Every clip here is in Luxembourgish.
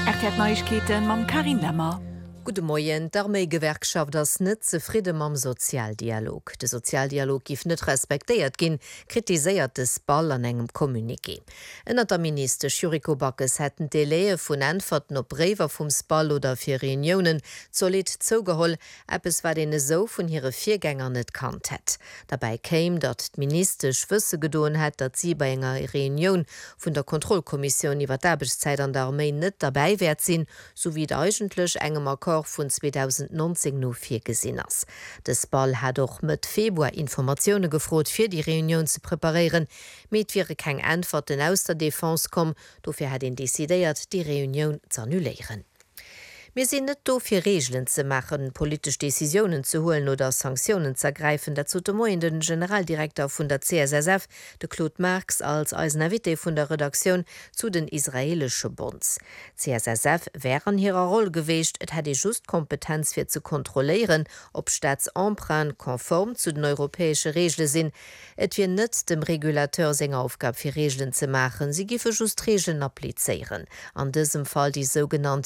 RTL Neuigkeiten mam Karin Lemmer. Gute Morgen, d'Armee-Gewerkschaft ass net zufrieden am Sozialdialog. De Sozialdialog gif net respektéiert ginn, kritiséiert es Ball an engem Kommuniké. Ennner der Minister Juriko Backes hätten de Lehe vun Antworten op Brewer vum Spall oder fir Reunionen solid zougeholl, es war dene so vun hire Viergänger net kannt hett. Dabei käm, dat d'Minister Schwësse gedoen hett, dat sie bei enger Reunion vun der Kontrollkommission iwwer d'Arbeichtszeit an der Armee net dabei wert sinn, sowie d'eigentlech engem Akkord von 2019 no 4 gesinn ass. Das Ball hat doch mit Februar Informationen gefrot fir die Reunion zu preparieren, mit wäre kein Antworten aus der Défense kom, dofir hat ihn desideiert, die Reunion zu annullieren. Wir sind nicht da für Regeln zu machen, politische Decisionen zu holen oder Sanktionen zu ergreifen. Dazu den Generaldirektor von der CSSF, der Claude Marx, als Eisenavite von der Redaktion zu den israelischen Bunds. CSSF wären ihrer Rolle gewesen, es hätte just Kompetenz für zu kontrollieren, ob Staatsemprunt konform zu den europäischen Regeln sind. Es wird nicht dem Regulateur seine Aufgabe für Regeln zu machen, sie geben just Regeln applizieren. An diesem Fall die sogenannte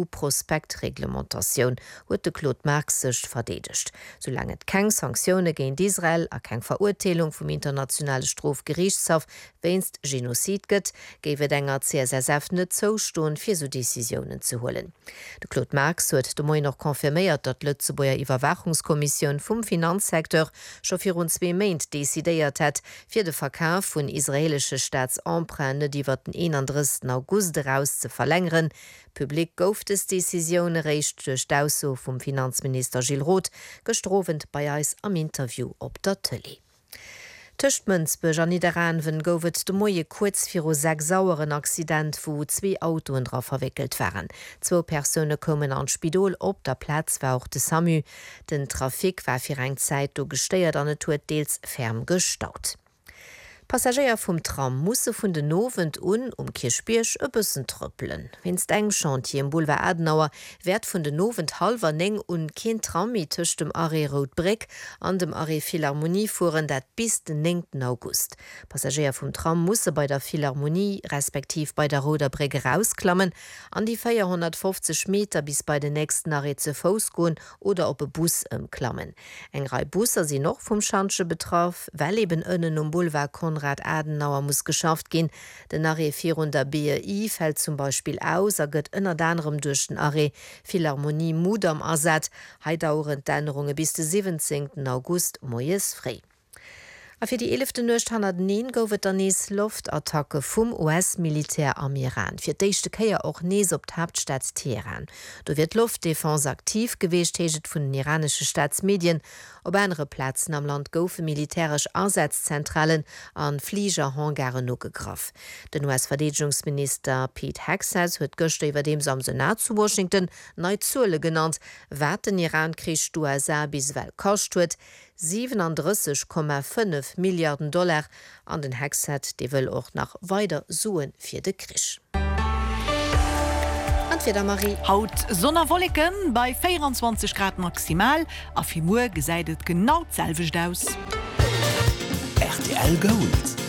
EU-Prospektreglementation, huet de Claude Marx sech verdedigt. Solange et keng Sanktionen gegen Israel a keng Verurteilung vom internationale Strafgerichtshof wennst Genozid gëtt, gewe enger CSSF net zostoen fir so Decisionen zu holen. De Claude Marx huet de Moi noch konfirméiert, dat Lützeburger Überwachungskommission vum Finanzsektor schon fir rund 2 Meint desideiert het, fir de Verkauf vun israelsche Staatsemprunt iwwer den 31. August daraus zu verlängern. Publik gouft es Decisionen recht durch d'Ausso vom Finanzminister Gilles Roth, gestrovend bei eis am Interview op der Tele. Tëchtmënzbeg an Niederanwen goufet de Moie kurz fir 6 saueren Accident, wo 2 Autoen drauf verwickelt waren. 2 Persone kommen an Spidol op der Platz war auch de Samu. Den Trafik war fir eng Zeit do gesteiert an et huet deels ferm gestaut. Passagier vom Tram musse vun den Novent Kirchbiersch e bëssen trëppelen. Wennst eng Chantier im Boulevard Adenauer werd vun den Novent halver neng ken Trami tëcht dem Arrêt Rotbrick an dem Arrêt Philharmonie fuhren dat bis den 9. August. Passagier vom Tram musse bei der Philharmonie respektiv bei der Roter Brigge rausklammen, an die 450 Meter bis bei den nächsten Arrêt zu Fuß goen oder op e Bus klammen. Eng Rei Busser sie noch vom Schanche betraf, weil eben ënnen Boulevard Konrad Adenauer muss geschafft gehen. Den Arrêt 400 BRI fällt zum Beispiel aus, gëtt ënner anderem durch den Arrêt Philharmonie Mut am Ersatz. Hei dauern d'Änderungen bis den 17. August moies frei. A fir die 11. Nocht goufet der nees Loftattacke vum US-Militär am Iran. Fir d'éischte Käier och nees op d'Hauptstadt Teheran. Do wird Luftdefense aktiv geweest heget vun den iranische Staatsmedien. Op andere Plätzen am Land goufe militärisch Einsatzzentralen an Fliegerhangaren no gegraf. Den US-Verteidigungsminister Pete Hegseth huet gëchte iwwer dem am Senat zu Washington nei Zule genannt, wat den Iran-Krich USA biswel koscht huet, 37,5 Milliarden $. An den Hegseth, de will auch nach weiter suen fir de Krich. Marie. Haut Sonnerwolken bei 24 Grad maximal, a Fimur geseidet genau selwicht aus. RTL Gold.